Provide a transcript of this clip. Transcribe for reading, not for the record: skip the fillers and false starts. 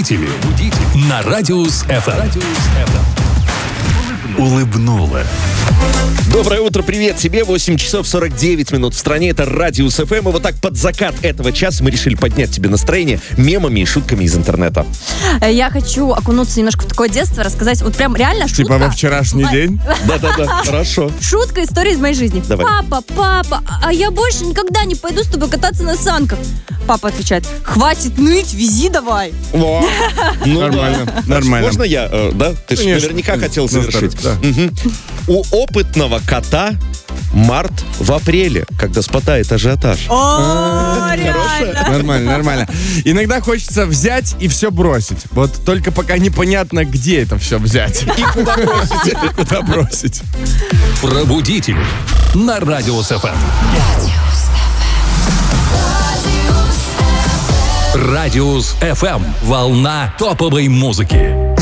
Пробудители. На Радиус FM. Улыбнула. Доброе утро, привет тебе. 8 часов 49 минут в стране. Это Радиус ФМ. И вот так под закат этого часа мы решили поднять тебе настроение мемами и шутками из интернета. Я хочу окунуться немножко в такое детство, рассказать. Вот прям реально шутка. Типа во вчерашний день? Да-да-да, хорошо. Шутка, история из моей жизни. Давай. Папа, а я больше никогда не пойду с тобой кататься на санках. Папа отвечает: хватит ныть, вези давай. Ну, Нормально, да. нормально. Можно я, да? Ты же Конечно. наверняка хотел завершить. Да. У опытного кота март в апреле, когда спадает ажиотаж. О, реально. Нормально. Иногда хочется взять и все бросить. Вот только пока непонятно, где это все взять. И куда бросить? Куда бросить. Пробудители. На Радиус FM. Радиус FM. Волна топовой музыки.